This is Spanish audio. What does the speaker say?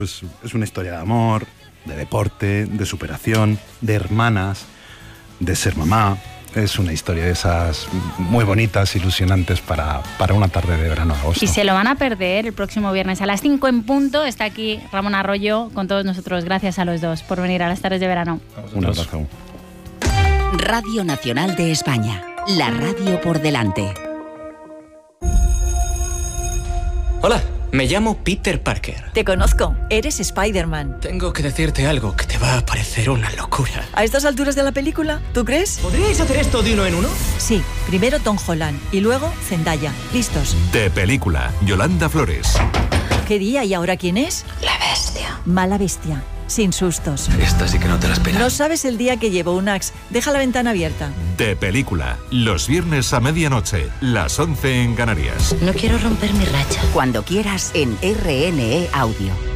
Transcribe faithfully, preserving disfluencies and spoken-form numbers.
Pues es una historia de amor, de deporte, de superación, de hermanas, de ser mamá. Es una historia de esas muy bonitas, ilusionantes para, para una tarde de verano de agosto. Y se lo van a perder el próximo viernes a las cinco en punto. Está aquí Ramón Arroyo con todos nosotros. Gracias a los dos por venir a las tardes de verano. Un abrazo. Radio Nacional de España. La radio por delante. Hola, me llamo Peter Parker. Te conozco, eres Spider-Man. Tengo que decirte algo que te va a parecer una locura. ¿A estas alturas de la película? ¿Tú crees? ¿Podríais hacer esto de uno en uno? Sí, primero Tom Holland y luego Zendaya. ¿Listos? De película, Yolanda Flores. ¿Qué día y ahora quién es? La bestia. Mala bestia, sin sustos. Esta sí que no te la esperas. No sabes el día que llevo un Axe. Deja la ventana abierta. De película, los viernes a medianoche, las once en Canarias. No quiero romper mi racha. Cuando quieras en R N E Audio.